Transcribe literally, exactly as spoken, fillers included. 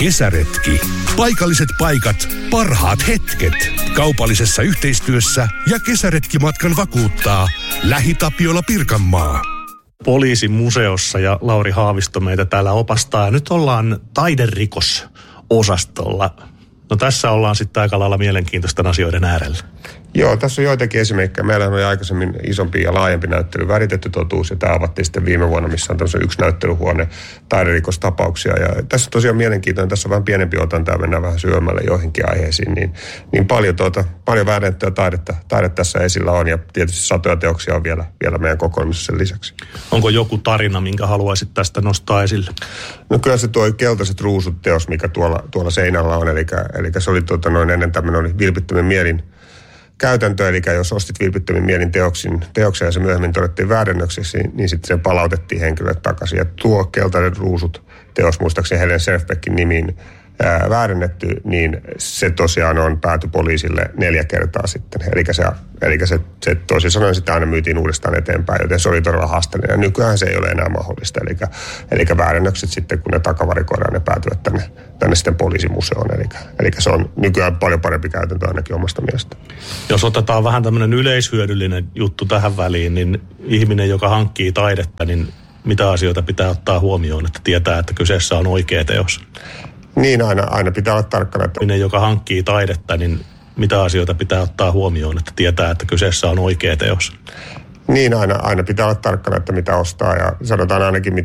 Kesäretki. Paikalliset paikat, parhaat hetket. Kaupallisessa yhteistyössä ja kesäretkimatkan vakuuttaa LähiTapiola Pirkanmaa. Poliisimuseossa ja Lauri Haavisto meitä täällä opastaa. Ja nyt ollaan taiderikososastolla. No tässä ollaan sitten aika lailla mielenkiintoisten asioiden äärellä. Joo, tässä on joitakin esimerkkejä. Meillä oli aikaisemmin isompi ja laajempi näyttely, Väritetty totuus, ja tämä avattiin sitten viime vuonna, missä on tämmöisen yksi näyttelyhuone taiderikostapauksia. Ja tässä on tosiaan mielenkiintoinen, tässä on vähän pienempi otanta ja mennään vähän syömälle joihinkin aiheisiin. Niin, niin paljon, tuota, paljon väärennettyä taidetta, taidetta tässä esillä on, ja tietysti satoja teoksia on vielä, vielä meidän kokoelmassa sen lisäksi. Onko joku tarina, minkä haluaisit tästä nostaa esille? No kyllä se tuo Keltaiset ruusut -teos, mikä tuolla, tuolla seinällä on, eli, eli se oli tuota, noin ennen tämmöinen oli vilpittömän mielin käytäntö, eli jos ostit vilpittömin mielin teoksin, teoksia ja se myöhemmin todettiin väärennökseksi, niin sitten se palautettiin henkilölle takaisin. Ja tuo Keltaiset ruusut -teos, muistaakseni Helen Selfbeckin nimiin ää, väärennetty, niin se tosiaan on pääty poliisille neljä kertaa sitten. Eli se, eli se, se toisin sanoen sitä aina myytiin uudestaan eteenpäin, joten se oli todella haasteellinen. Ja nykyään se ei ole enää mahdollista. Eli, eli väärennökset sitten, kun ne takavarikoidaan, ne päätyvät tänne, tänne sitten poliisimuseoon. Eli, eli se on nykyään paljon parempi käytäntö ainakin omasta mielestä. Jos otetaan vähän tämmöinen yleishyödyllinen juttu tähän väliin, niin ihminen, joka hankkii taidetta, niin mitä asioita pitää ottaa huomioon, että tietää, että kyseessä on oikea teos? Niin, aina, aina pitää olla tarkkana. Että... Ihminen, joka hankkii taidetta, niin mitä asioita pitää ottaa huomioon, että tietää, että kyseessä on oikea teos? Niin, aina, aina pitää olla tarkkana, että mitä ostaa, ja sanotaan ainakin